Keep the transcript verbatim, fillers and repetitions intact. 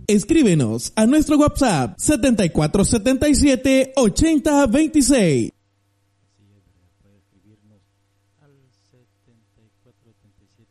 Escríbenos a nuestro WhatsApp setenta y cuatro setenta y siete ochenta veintiséis. Así es, ¿verdad? Puede escribirnos al setenta y cuatro setenta y siete